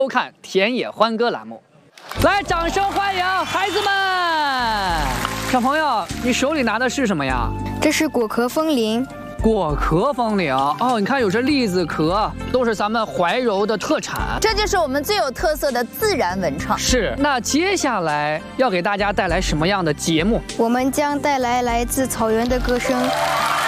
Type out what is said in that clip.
收看田野欢歌栏目，来，掌声欢迎孩子们！小朋友，你手里拿的是什么呀？ 这是果壳风铃。 果壳风铃哦，你看有这栗子壳，都是咱们怀柔的特产。 这就是我们最有特色的自然文创。 是，那接下来要给大家带来什么样的节目？ 我们将带来来自草原的歌声。